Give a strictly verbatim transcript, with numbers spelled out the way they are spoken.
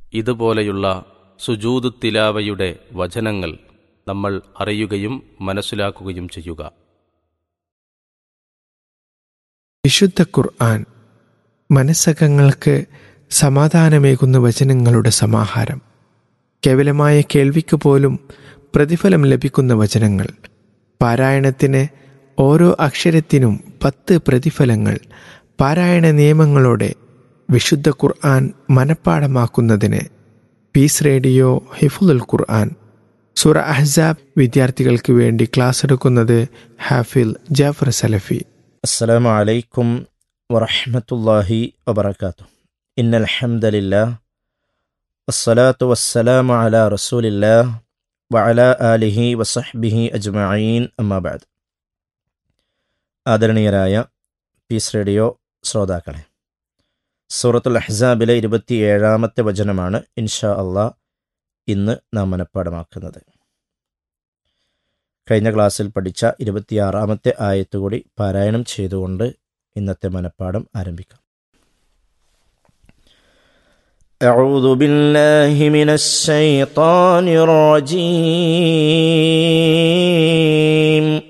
ഇതുപോലെയുള്ള സുജൂദ് തിലാവയുടെ വചനങ്ങൾ നമ്മൾ അറിയുകയും മനസ്സിലാക്കുകയും ചെയ്യുക. വിശുദ്ധ ഖുർആൻ മനസ്സകങ്ങൾക്ക് സമാധാനമേകുന്ന വചനങ്ങളുടെ സമാഹാരം. കേവലമായ കേൾവിക്ക് പോലും പ്രതിഫലം ലഭിക്കുന്ന വചനങ്ങൾ. പാരായണത്തിന് ഓരോ അക്ഷരത്തിനും പത്ത് പ്രതിഫലങ്ങൾ. പാരായണ നിയമങ്ങളോടെ വിശുദ്ധ ഖുർആൻ മനഃപ്പാഠമാക്കുന്നതിന് പീസ് റേഡിയോ ഹിഫ്ളുൽ ഖുർആൻ സൂറ അഹ്സാബ് വിദ്യാർത്ഥികൾക്ക് വേണ്ടി ക്ലാസ് എടുക്കുന്നത് ഹാഫിൽ ജാഫർ സലഫി. അസ്സലാമു അലൈക്കും വറഹ്മത്തുള്ളാഹി വബറകാതുഹു. ഇന്നൽ ഹംദലില്ലാഹ് വസ്സലാത്തു വസ്സലാമു അലാ റസൂലില്ലാഹ് വഅലാ ആലിഹി വസഹ്ബിഹി അജ്മഈൻ. അമ്മാ ബഅദ്. ആദരണീയരായ പീസ് റേഡിയോ ശ്രോതാക്കളെ, സൂറത്തുൽ അഹ്സാബിലെ ഇരുപത്തിയേഴാമത്തെ വചനമാണ് ഇൻഷാ അള്ളാഹ് ഇന്ന് നാം മനഃപ്പാഠമാക്കുന്നത്. കഴിഞ്ഞ ക്ലാസ്സിൽ പഠിച്ച ഇരുപത്തിയാറാമത്തെ ആയത്ത് കൂടി പാരായണം ചെയ്തുകൊണ്ട് ഇന്നത്തെ മനഃപ്പാഠം ആരംഭിക്കാം. അഊദു ബില്ലാഹി മിനശ് ശൈത്വാനിർ റജീം.